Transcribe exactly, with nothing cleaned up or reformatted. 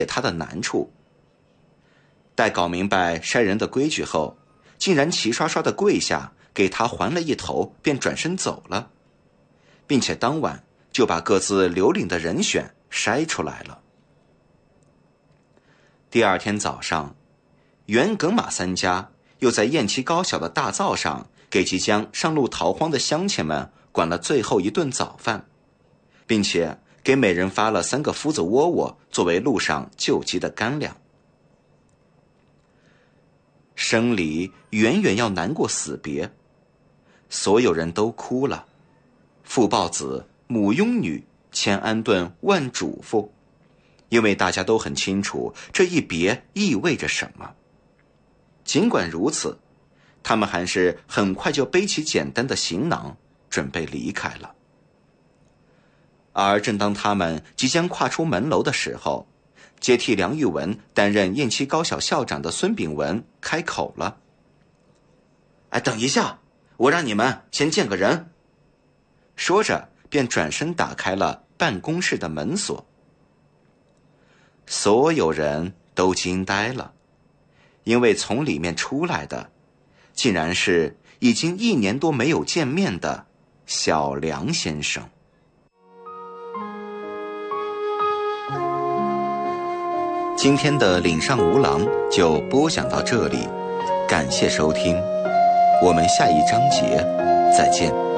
他的难处。待搞明白筛人的规矩后，竟然齐刷刷的跪下给他还了一头，便转身走了，并且当晚就把各自留领的人选筛出来了。第二天早上，袁耿马三家又在偃旗高晓的大灶上给即将上路逃荒的乡亲们管了最后一顿早饭，并且给每人发了三个夫子窝窝作为路上救急的干粮。生离远远要难过死别，所有人都哭了，父抱子，母拥女，千安顿万嘱咐，因为大家都很清楚这一别意味着什么。尽管如此，他们还是很快就背起简单的行囊，准备离开了。而正当他们即将跨出门楼的时候，接替梁玉文担任偃旗高小校长的孙炳文开口了：“哎，等一下，我让你们先见个人。”说着便转身打开了办公室的门锁。所有人都惊呆了，因为从里面出来的竟然是已经一年多没有见面的小梁先生。今天的岭上无郎就播讲到这里，感谢收听，我们下一章节再见。